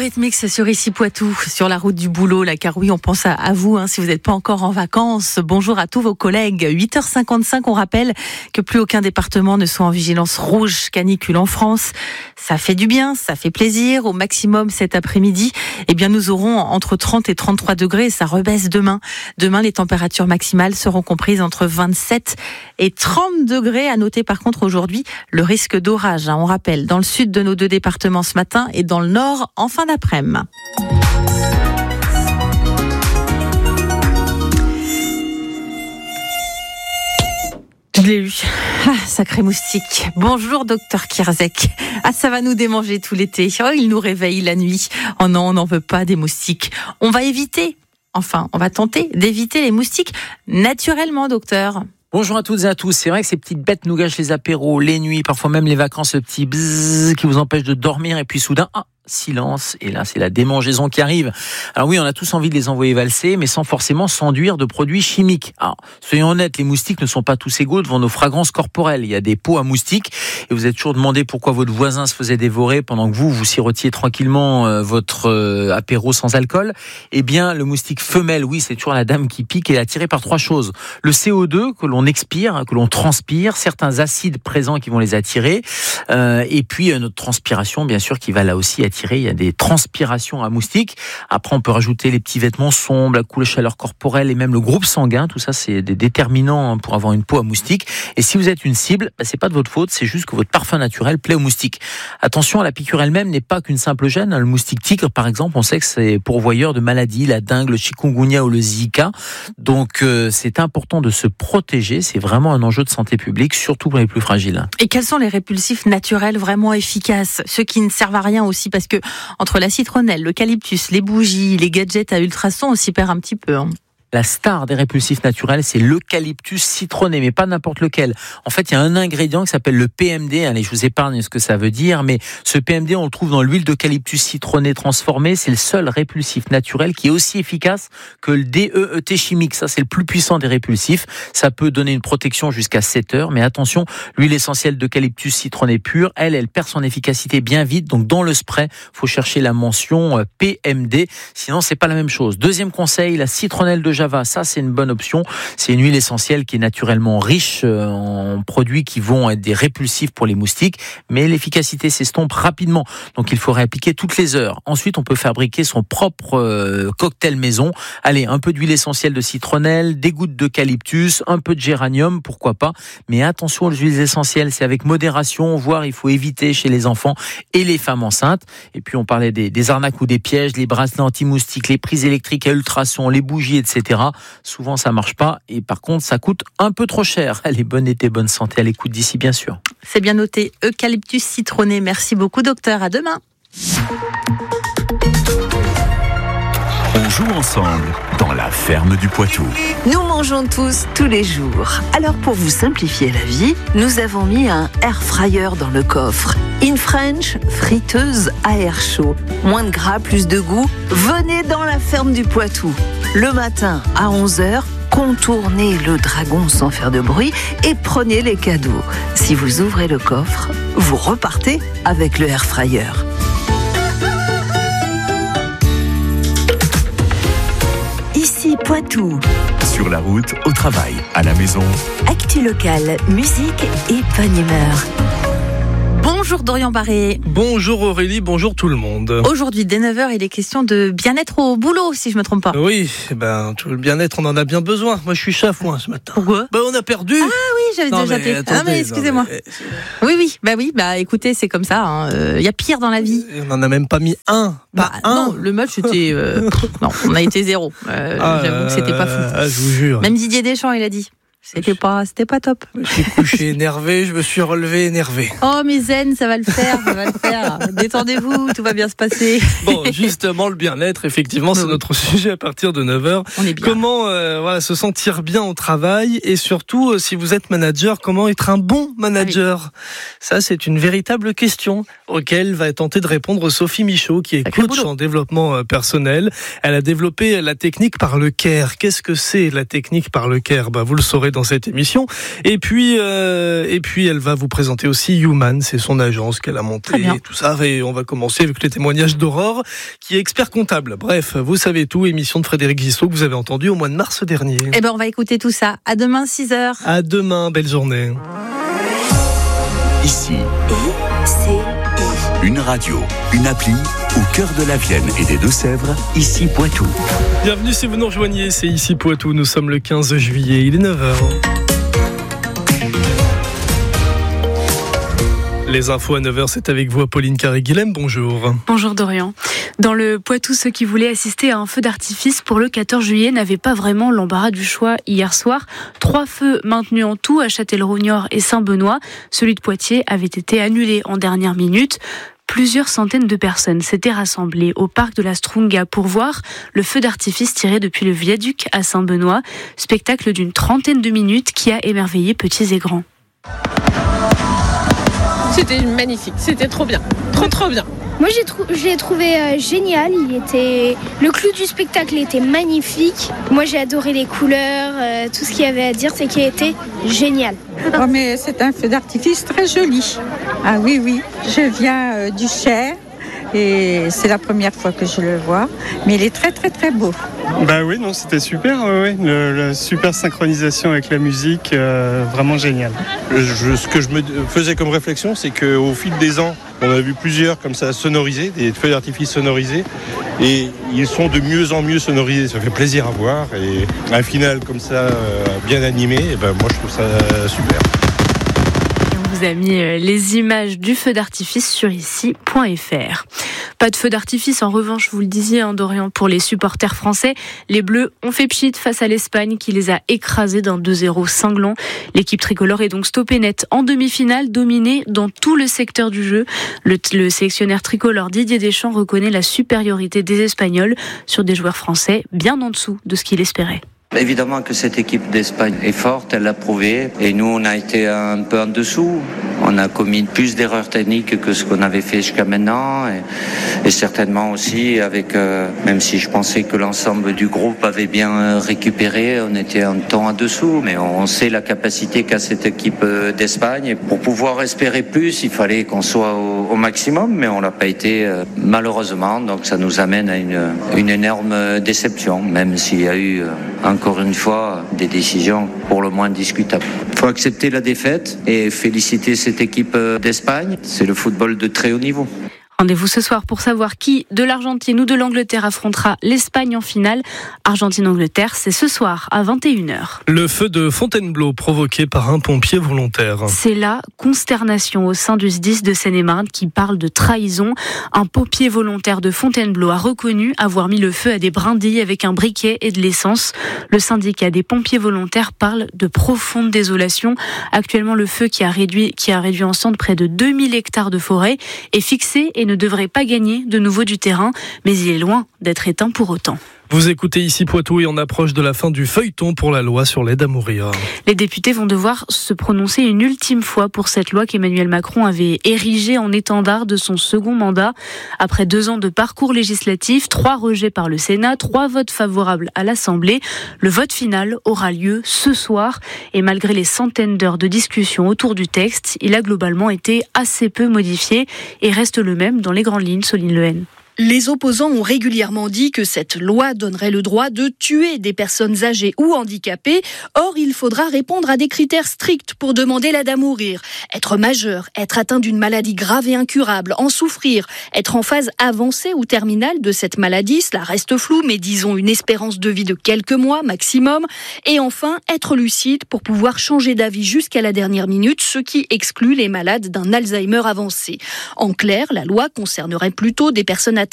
Eurythmics sur Ici Poitou, sur la route du boulot, là, car oui, on pense à vous, si vous n'êtes pas encore en vacances. Bonjour à tous vos collègues. 8h55, on rappelle que plus aucun département ne soit en vigilance rouge canicule en France. Ça fait du bien, ça fait plaisir. Au maximum cet après-midi, nous aurons entre 30 et 33 degrés et ça rebaisse demain. Demain, les températures maximales seront comprises entre 27 et 30 degrés. À noter par contre aujourd'hui le risque d'orage. On rappelle, dans le sud de nos deux départements ce matin et dans le nord en fin d'après-midi. Je l'ai eu. Sacré moustique. Bonjour, docteur Kierzek. Ça va nous démanger tout l'été. Il nous réveille la nuit. Oh non, on n'en veut pas des moustiques. On va tenter d'éviter les moustiques naturellement, docteur. Bonjour à toutes et à tous. C'est vrai que ces petites bêtes nous gâchent les apéros, les nuits, parfois même les vacances, le petit bzzz qui vous empêche de dormir et puis soudain, silence, et là c'est la démangeaison qui arrive. Alors oui, on a tous envie de les envoyer valser, mais sans forcément s'enduire de produits chimiques. Alors, soyons honnêtes, les moustiques ne sont pas tous égaux devant nos fragrances corporelles. Il y a des pots à moustiques, et vous êtes toujours demandé pourquoi votre voisin se faisait dévorer pendant que vous sirotiez tranquillement votre apéro sans alcool. Eh bien, le moustique femelle, oui, c'est toujours la dame qui pique et est attirée par trois choses. Le CO2 que l'on expire, que l'on transpire, certains acides présents qui vont les attirer, et puis notre transpiration, bien sûr, qui va là aussi attirer. Il y a des transpirations à moustiques. Après, on peut rajouter les petits vêtements sombres, la couleur chaleur corporelle et même le groupe sanguin. Tout ça, c'est des déterminants pour avoir une peau à moustiques. Et si vous êtes une cible, c'est pas de votre faute, c'est juste que votre parfum naturel plaît aux moustiques. Attention, la piqûre elle-même n'est pas qu'une simple gêne. Le moustique tigre, par exemple, on sait que c'est pourvoyeur de maladies, la dengue, le chikungunya ou le Zika. Donc, c'est important de se protéger. C'est vraiment un enjeu de santé publique, surtout pour les plus fragiles. Et quels sont les répulsifs naturels vraiment efficaces? Ceux qui ne servent à rien aussi, parce que entre la citronnelle, l'eucalyptus, les bougies, les gadgets à ultrasons, on s'y perd un petit peu. La star des répulsifs naturels, c'est l'eucalyptus citronné, mais pas n'importe lequel. En fait, il y a un ingrédient qui s'appelle le PMD. Allez, je vous épargne ce que ça veut dire, mais ce PMD, on le trouve dans l'huile d'eucalyptus citronné transformée. C'est le seul répulsif naturel qui est aussi efficace que le DEET chimique. Ça, c'est le plus puissant des répulsifs. Ça peut donner une protection jusqu'à 7 heures, mais attention, l'huile essentielle d'eucalyptus citronné pure, elle perd son efficacité bien vite. Donc, dans le spray, faut chercher la mention PMD. Sinon, c'est pas la même chose. Deuxième conseil, la citronnelle de Java, ça c'est une bonne option. C'est une huile essentielle qui est naturellement riche en produits qui vont être des répulsifs pour les moustiques, mais l'efficacité s'estompe rapidement. Donc il faut réappliquer toutes les heures. Ensuite, on peut fabriquer son propre cocktail maison. Allez, un peu d'huile essentielle de citronnelle, des gouttes d'eucalyptus, un peu de géranium, pourquoi pas. Mais attention aux huiles essentielles, c'est avec modération, voire il faut éviter chez les enfants et les femmes enceintes. Et puis on parlait des arnaques ou des pièges, les bracelets anti-moustiques, les prises électriques à ultrasons, les bougies, etc. Souvent, ça marche pas et par contre, ça coûte un peu trop cher. Allez, bon été, bonne santé à l'écoute d'ici, bien sûr. C'est bien noté, eucalyptus citronné. Merci beaucoup, docteur. À demain. On joue ensemble dans la ferme du Poitou. Nous mangeons tous les jours. Alors pour vous simplifier la vie, nous avons mis un air fryer dans le coffre. In French, friteuse à air chaud. Moins de gras, plus de goût. Venez dans la ferme du Poitou. Le matin à 11h, contournez le dragon sans faire de bruit et prenez les cadeaux. Si vous ouvrez le coffre, vous repartez avec le air fryer. Ici Poitou. Sur la route, au travail, à la maison. Actu locale, musique et bonne humeur. Bonjour Dorian Barré. Bonjour Aurélie, bonjour tout le monde. Aujourd'hui, dès 9h, il est question de bien-être au boulot, si je ne me trompe pas. Oui, tout le bien-être, on en a bien besoin. Moi, je suis chef, ce matin. Pourquoi ? On a perdu. Ah oui, j'avais déjà appelé. Attendez, excusez-moi. Oui, écoutez, c'est comme ça. Il y a pire dans la vie. On n'en a même pas mis un. Non, le match, c'était... non, on a été 0. J'avoue que c'était pas fou. Je vous jure. Même Didier Deschamps, il a dit. C'était pas top. Je suis couché énervé, je me suis relevé énervé. Oh mais zen, ça va le faire. Détendez-vous, tout va bien se passer. Bon, justement, le bien-être, effectivement, c'est notre sujet à partir de 9h. On est bien. Comment se sentir bien au travail et surtout, si vous êtes manager, comment être un bon manager ? Ça, c'est une véritable question auquel va tenter de répondre Sophie Michaud, qui est coach en développement personnel. Elle a développé la technique par le CARE. Qu'est-ce que c'est la technique par le CARE ? Vous le saurez retrouverez dans cette émission. Et puis elle va vous présenter aussi Human, c'est son agence qu'elle a montée et tout ça. Et on va commencer avec les témoignages d'Aurore, qui est expert comptable. Bref, vous savez tout, émission de Frédéric Gissot que vous avez entendue au mois de mars dernier. Eh ben, on va écouter tout ça. À demain, 6h. À demain, belle journée. Ici, une radio, une appli au cœur de la Vienne et des Deux-Sèvres, ici Poitou. Bienvenue si vous nous rejoignez, c'est ici Poitou, nous sommes le 15 juillet, il est 9h. Les infos à 9h, c'est avec vous, Apolline Carré-Guilhem, bonjour. Bonjour Dorian. Dans le Poitou, ceux qui voulaient assister à un feu d'artifice pour le 14 juillet n'avaient pas vraiment l'embarras du choix hier soir. 3 feux maintenus en tout à Châtellerault-Niort et Saint-Benoît. Celui de Poitiers avait été annulé en dernière minute. Plusieurs centaines de personnes s'étaient rassemblées au parc de la Strunga pour voir le feu d'artifice tiré depuis le viaduc à Saint-Benoît. Spectacle d'une 30aine de minutes qui a émerveillé petits et grands. C'était magnifique, c'était trop bien, trop bien. Moi j'ai trouvé génial, le clou du spectacle était magnifique. Moi j'ai adoré les couleurs, tout ce qu'il y avait à dire, c'est qu'il était génial. Oh mais c'est un feu d'artifice très joli. Ah oui, je viens du Cher et c'est la première fois que je le vois, mais il est très très très beau. Bah oui, non, c'était super, la super synchronisation avec la musique, vraiment génial. Ce que je me faisais comme réflexion, c'est qu'au fil des ans, on a vu plusieurs comme ça sonorisés, des feux d'artifice sonorisés, et ils sont de mieux en mieux sonorisés. Ça fait plaisir à voir, et un final comme ça, bien animé, moi je trouve ça super. On vous a mis les images du feu d'artifice sur ici.fr. Pas de feu d'artifice, en revanche, vous le disiez, Dorian, pour les supporters français. Les Bleus ont fait pchit face à l'Espagne qui les a écrasés d'un 2-0 cinglant. L'équipe tricolore est donc stoppée net en demi-finale, dominée dans tout le secteur du jeu. Le sélectionneur tricolore Didier Deschamps reconnaît la supériorité des Espagnols sur des joueurs français bien en dessous de ce qu'il espérait. Évidemment que cette équipe d'Espagne est forte, elle l'a prouvé, et nous on a été un peu en dessous. On a commis plus d'erreurs techniques que ce qu'on avait fait jusqu'à maintenant, et certainement aussi avec, même si je pensais que l'ensemble du groupe avait bien récupéré, on était un temps en dessous, mais on sait la capacité qu'a cette équipe d'Espagne. Et pour pouvoir espérer plus, il fallait qu'on soit au maximum, mais on l'a pas été malheureusement, donc ça nous amène à une énorme déception, même s'il y a eu encore une fois des décisions pour le moins discutables. Il faut accepter la défaite et féliciter cette équipe d'Espagne. C'est le football de très haut niveau. Rendez-vous ce soir pour savoir qui de l'Argentine ou de l'Angleterre affrontera l'Espagne en finale. Argentine-Angleterre, c'est ce soir à 21h. Le feu de Fontainebleau provoqué par un pompier volontaire. C'est la consternation au sein du SDIS de Seine-et-Marne qui parle de trahison. Un pompier volontaire de Fontainebleau a reconnu avoir mis le feu à des brindilles avec un briquet et de l'essence. Le syndicat des pompiers volontaires parle de profonde désolation. Actuellement, le feu qui a réduit en cendres près de 2000 hectares de forêt est fixé et ne devrait pas gagner de nouveau du terrain, mais il est loin d'être éteint pour autant. Vous écoutez ici Poitou et on approche de la fin du feuilleton pour la loi sur l'aide à mourir. Les députés vont devoir se prononcer une ultime fois pour cette loi qu'Emmanuel Macron avait érigée en étendard de son second mandat. Après 2 ans de parcours législatif, 3 rejets par le Sénat, 3 votes favorables à l'Assemblée, le vote final aura lieu ce soir. Et malgré les centaines d'heures de discussion autour du texte, il a globalement été assez peu modifié et reste le même dans les grandes lignes, Soline Lehen. Les opposants ont régulièrement dit que cette loi donnerait le droit de tuer des personnes âgées ou handicapées. Or, il faudra répondre à des critères stricts pour demander l'aide à mourir. Être majeur, être atteint d'une maladie grave et incurable, en souffrir, être en phase avancée ou terminale de cette maladie, cela reste flou, mais disons une espérance de vie de quelques mois maximum. Et enfin, être lucide pour pouvoir changer d'avis jusqu'à la dernière minute, ce qui exclut les malades d'un Alzheimer avancé. En clair, la loi concernerait plutôt des personnes atteintes